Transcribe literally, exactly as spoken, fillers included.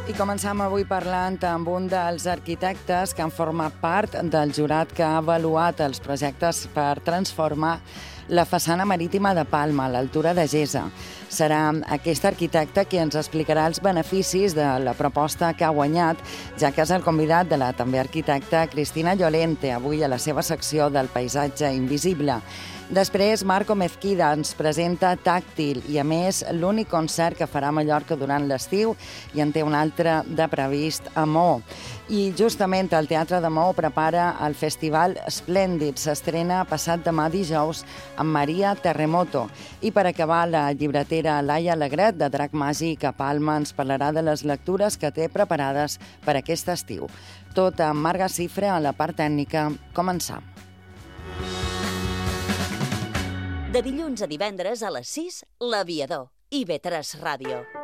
I començam avui parlant amb un dels arquitectes que han format part del jurat que ha avaluat els projectes per transformar la façana marítima de Palma, a l'altura de Gesa. Serà aquest arquitecte qui ens explicarà els beneficis de la proposta que ha guanyat, ja que és el convidat de la també arquitecta Cristina Llorente, avui a la seva secció del paisatge invisible. Després, Marco Mezquida ens presenta Tàctil i, a més, l'únic concert que farà a Mallorca durant l'estiu i en té un altre de previst a Maó. I justament el Teatre de Maó prepara el Festival Esplèndid. S'estrena passat demà dijous amb Maria Terremoto. I per acabar, la llibretera Laia Alegret, de Drac Màgic a Palma, ens parlarà de les lectures que té preparades per aquest estiu. Tot amb Marga Cifre a la part tècnica. Començam. De dilluns a divendres a les sis, L'Aviador, I V tres Ràdio.